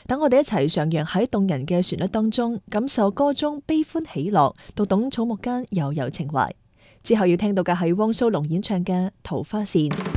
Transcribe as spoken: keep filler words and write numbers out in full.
等我哋一齊徜徉喺動人嘅旋律當中，感受歌中悲歡喜樂，讀懂草木間悠悠情懷。之後要聽到嘅係汪蘇泷演唱嘅《桃花扇》。